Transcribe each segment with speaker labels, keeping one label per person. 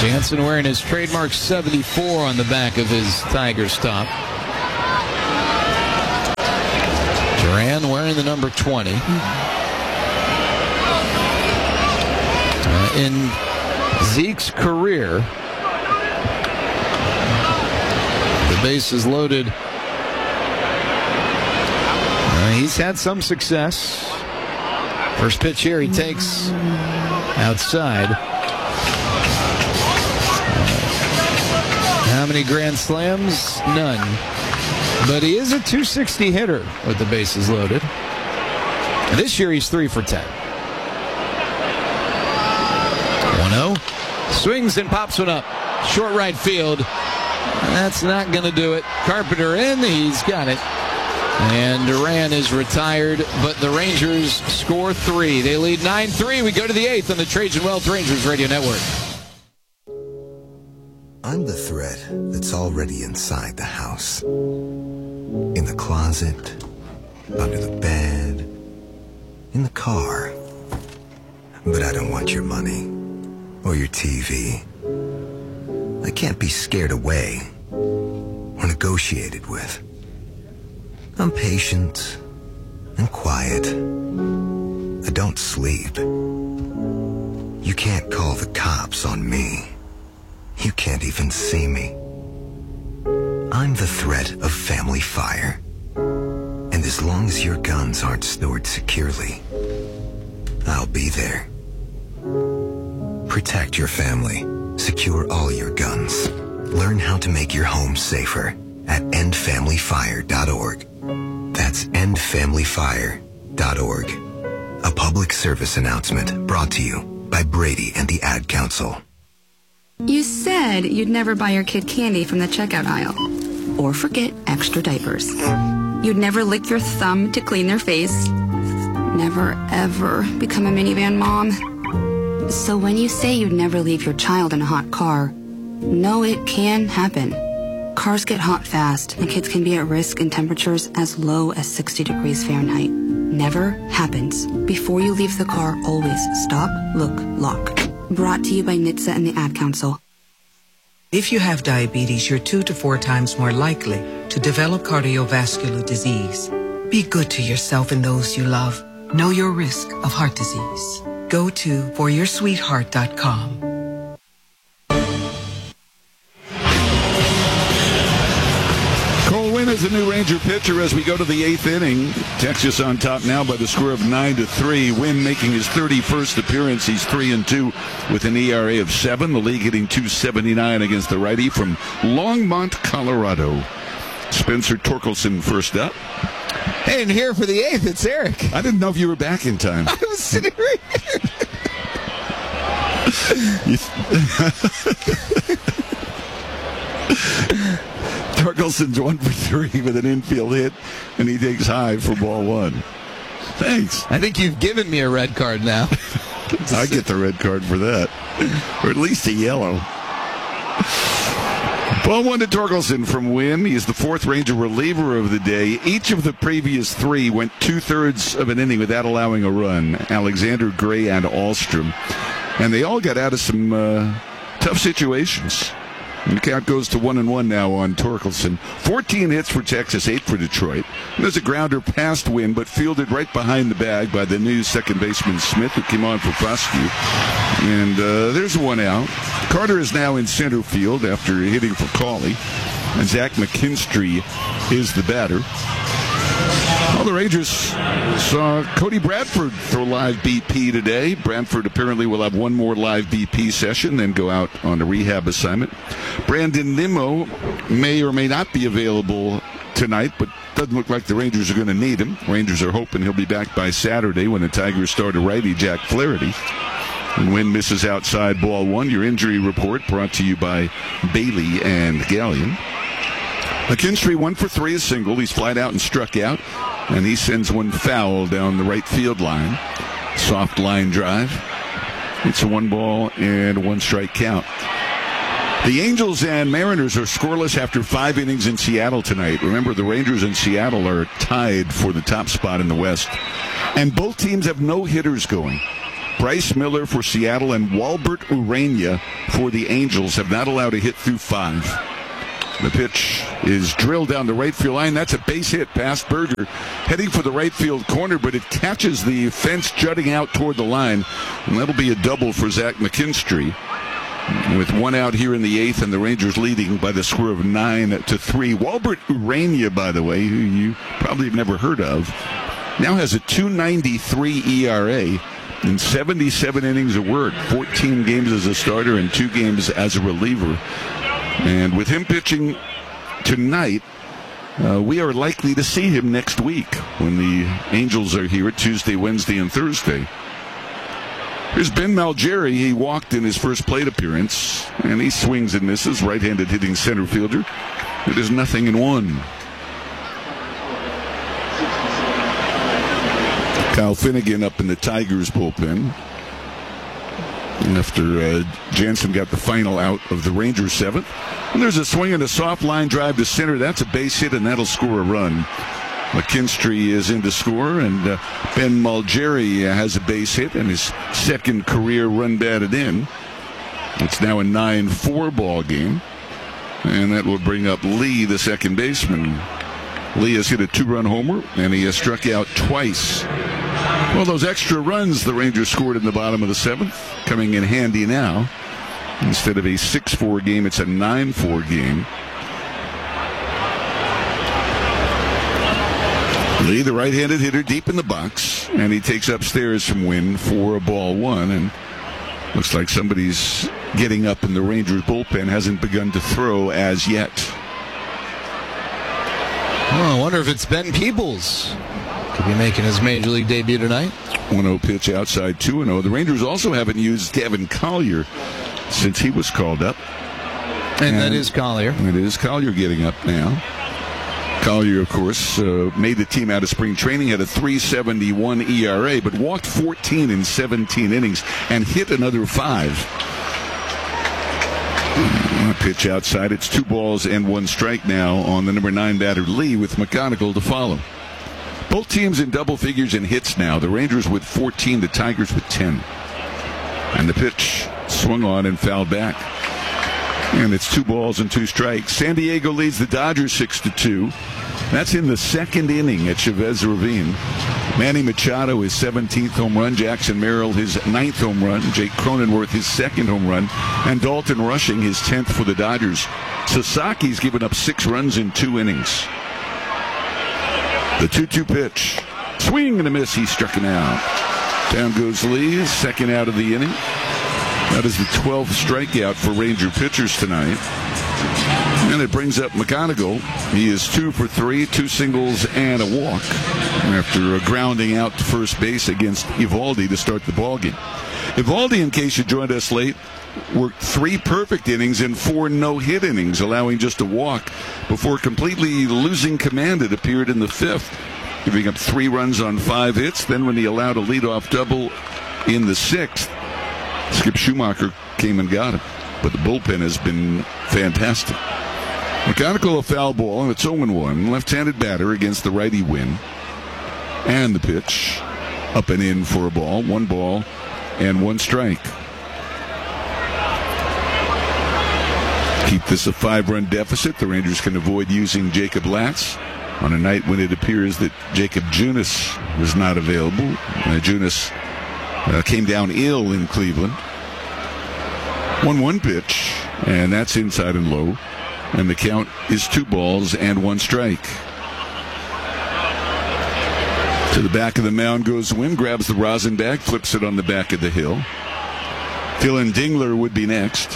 Speaker 1: Jansen wearing his trademark 74 on the back of his Tiger stop. Duran wearing the number 20. In Zeke's career, the bases loaded. He's had some success. First pitch here he takes outside. How many grand slams? None. But he is a .260 hitter with the bases loaded. This year he's 3 for 10. 1-0. Swings and pops one up. Short right field. That's not going to do it. Carpenter in. He's got it. And Duran is retired, but the Rangers score 3. They lead 9-3. We go to the 8th on the Trajan Wealth Rangers Radio Network.
Speaker 2: I'm the thread that's already inside the house. In the closet, under the bed, in the car. But I don't want your money or your TV. I can't be scared away or negotiated with. I'm patient and quiet. I don't sleep. You can't call the cops on me. You can't even see me. I'm the threat of family fire. And as long as your guns aren't stored securely, I'll be there. Protect your family. Secure all your guns. Learn how to make your home safer at endfamilyfire.org. That's endfamilyfire.org. A public service announcement brought to you by Brady and the Ad Council.
Speaker 3: You said you'd never buy your kid candy from the checkout aisle. Or forget extra diapers. You'd never lick your thumb to clean their face. Never, ever become a minivan mom. So when you say you'd never leave your child in a hot car, know it can happen. Cars get hot fast, and kids can be at risk in temperatures as low as 60 degrees Fahrenheit. Never happens. Before you leave the car, always stop, look, lock. Brought to you by NHTSA and the Ad Council.
Speaker 4: If you have diabetes, you're 2 to 4 times more likely to develop cardiovascular disease. Be good to yourself and those you love. Know your risk of heart disease. Go to foryoursweetheart.com.
Speaker 5: Cole Winn is the new Ranger pitcher as we go to the 8th inning. Texas on top now by the score of 9-3. Winn making his 31st appearance. He's 3-2 with an ERA of 7. The league hitting .279 against the righty from Longmont, Colorado. Spencer Torkelson first up.
Speaker 1: Hey, and here for the 8th, it's Eric.
Speaker 5: I didn't know if you were back in time.
Speaker 1: I was sitting right here.
Speaker 5: Torkelson's 1 for 3 with an infield hit, and he takes high for ball 1. Thanks.
Speaker 1: I think you've given me a red card now.
Speaker 5: I get the red card for that, or at least a yellow. Ball 1 to Torkelson from Winn. He is the 4th Ranger reliever of the day. Each of the previous 3 went 2/3 of an inning without allowing a run. Alexander, Gray, and Ahlstrom. And they all got out of some tough situations. And the count goes to 1-1 now on Torkelson. 14 hits for Texas, 8 for Detroit. And there's a grounder past Winn, but fielded right behind the bag by the new second baseman Smith, who came on for Foscue. And there's 1 out. Carter is now in center field after hitting for Cawley. And Zach McKinstry is the batter. Well, the Rangers saw Cody Bradford throw live BP today. Bradford apparently will have 1 more live BP session, then go out on a rehab assignment. Brandon Nimmo may or may not be available tonight, but doesn't look like the Rangers are going to need him. Rangers are hoping he'll be back by Saturday when the Tigers start a righty, Jack Flaherty. And Winn misses outside ball 1. Your injury report brought to you by Bailey and Gallion. McKinstry 1 for 3, a single. He's flied out and struck out, and he sends one foul down the right field line. Soft line drive. It's a 1-1 strike count. The Angels and Mariners are scoreless after 5 innings in Seattle tonight. Remember, the Rangers and Seattle are tied for the top spot in the West. And both teams have no hitters going. Bryce Miller for Seattle and Walbert Urania for the Angels have not allowed a hit through 5. The pitch is drilled down the right field line. That's a base hit past Berger, heading for the right field corner, but it catches the fence jutting out toward the line, and that'll be a double for Zach McKinstry. With 1 out here in the 8th, and the Rangers leading by the score of 9-3. Walbert Urania, by the way, who you probably have never heard of, now has a 2.93 ERA in 77 innings of work, 14 games as a starter and 2 games as a reliever. And with him pitching tonight, we are likely to see him next week when the Angels are here Tuesday, Wednesday, and Thursday. Here's Ben Malgeri. He walked in his first plate appearance, and he swings and misses. Right-handed hitting center fielder. It is 0-1. Kyle Finnegan up in the Tigers bullpen after Jansen got the final out of the Rangers 7th. And there's a swing and a soft line drive to center. That's a base hit, and that'll score a run. McKinstry is in to score, and Ben Malgeri has a base hit and his second career run batted in. It's now a 9-4 ball game, and that will bring up Lee, the second baseman. Lee has hit a 2-run homer, and he has struck out twice. Well, those extra runs the Rangers scored in the bottom of the 7th coming in handy now. Instead of a 6-4 game, it's a 9-4 game. Lee, the right-handed hitter, deep in the box, and he takes upstairs from Wynn for a ball 1, and looks like somebody's getting up in the Rangers bullpen. Hasn't begun to throw as yet.
Speaker 1: Oh, I wonder if it's Ben Peebles. Could be making his major league debut tonight.
Speaker 5: 1-0 pitch outside, 2-0. The Rangers also haven't used Gavin Collier since he was called up.
Speaker 1: And that is Collier.
Speaker 5: It is Collier getting up now. Collier, of course, made the team out of spring training, had a 3.71 ERA, but walked 14 in 17 innings and hit another 5. A pitch outside. It's 2 balls and 1 strike now on the number 9 batter, Lee, with McGonigal to follow. Both teams in double figures in hits now. The Rangers with 14, the Tigers with 10. And the pitch swung on and fouled back. And it's 2 balls and 2 strikes. San Diego leads the Dodgers 6-2. That's in the 2nd inning at Chavez Ravine. Manny Machado, his 17th home run. Jackson Merrill, his 9th home run. Jake Cronenworth, his 2nd home run. And Dalton Rushing, his 10th for the Dodgers. Sasaki's given up 6 runs in 2 innings. The 2-2 pitch. Swing and a miss. He struck him out. Down goes Lee, 2nd out of the inning. That is the 12th strikeout for Ranger pitchers tonight. And it brings up McGonigal. He is 2 for 3, 2 singles and a walk after grounding out to first base against Eovaldi to start the ballgame. Eovaldi, in case you joined us late, worked 3 perfect innings and 4 no-hit innings, allowing just a walk before completely losing command. It appeared in the 5th, giving up 3 runs on 5 hits. Then when he allowed a leadoff double in the 6th, Skip Schumacher came and got him. But the bullpen has been fantastic. McGonigal, a foul ball, and it's 0-1. Left-handed batter against the righty Wynn. And the pitch up and in for a ball. 1 ball and 1 strike. Keep this a 5-run deficit. The Rangers can avoid using Jacob Latz on a night when it appears that Jacob Junis is not available. Junis came down ill in Cleveland. 1-1 pitch, and that's inside and low. And the count is 2 balls and 1 strike. To the back of the mound goes Wynn, grabs the rosin bag, flips it on the back of the hill. Dylan Dingler would be next.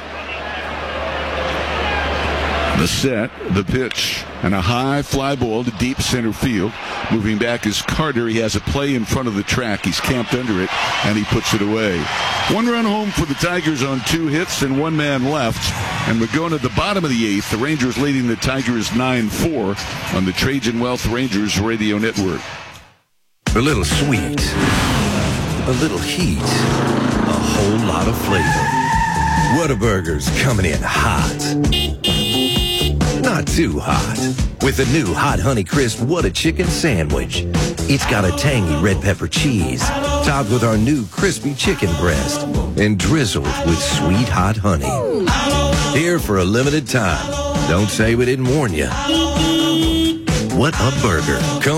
Speaker 5: The set, the pitch, and a high fly ball to deep center field. Moving back is Carter. He has a play in front of the track. He's camped under it, and he puts it away. 1 run home for the Tigers on 2 hits and 1 man left. And we're going to the bottom of the 8th. The Rangers leading the Tigers 9-4 on the Trajan Wealth Rangers Radio Network.
Speaker 6: A little sweet, a little heat, a whole lot of flavor. Whataburger's coming in hot. Not too hot. With the new Hot Honey Crisp What a Chicken Sandwich. It's got a tangy red pepper cheese, topped with our new crispy chicken breast, and drizzled with sweet hot honey. Here for a limited time. Don't say we didn't warn you. What a burger. Come